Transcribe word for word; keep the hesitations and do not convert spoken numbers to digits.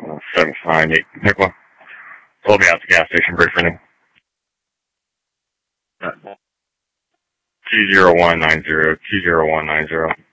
Uh, seven five eight Hickory. Told me out at the gas station briefly. Two zero one nine zero two zero one nine zero.